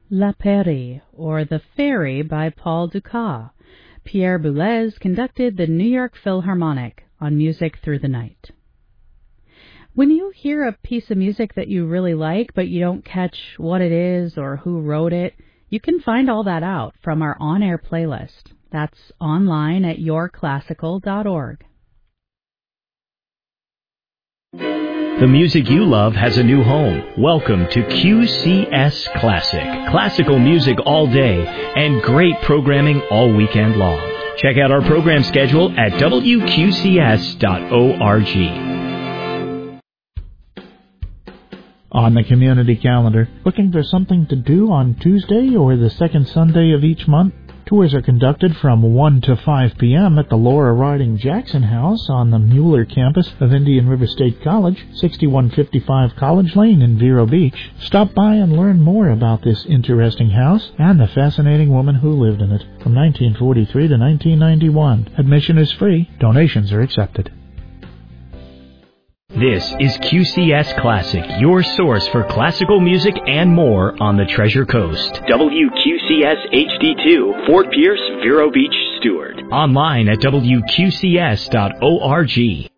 La Peri, or The Fairy by Paul Dukas. Pierre Boulez conducted the New York Philharmonic on Music Through the Night. When you hear a piece of music that you really like, but you don't catch what it is or who wrote it, you can find all that out from our on-air playlist. That's online at yourclassical.org. The music you love has a new home. Welcome to QCS Classic. Classical music all day and great programming all weekend long. Check out our program schedule at wqcs.org. On the community calendar, looking for something to do on Tuesday or the second Sunday of each month? Tours are conducted from 1 to 5 p.m. at the Laura Riding Jackson House on the Mueller campus of Indian River State College, 6155 College Lane in Vero Beach. Stop by and learn more about this interesting house and the fascinating woman who lived in it from 1943 to 1991. Admission is free. Donations are accepted. This is QCS Classic, your source for classical music and more on the Treasure Coast. WQCS HD2, Fort Pierce, Vero Beach, Stewart. Online at WQCS.org.